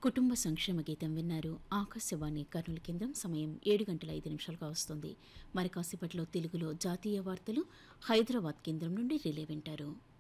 కుటుంబ సంక్షేమ గీతం విన్నారు. ఆకాశవాణి కర్నూలు కేంద్రం. సమయం 7:05 వస్తుంది. మరి కాసేపట్లో తెలుగులో జాతీయ వార్తలు హైదరాబాద్ కేంద్రం నుండి రిలే వింటారు.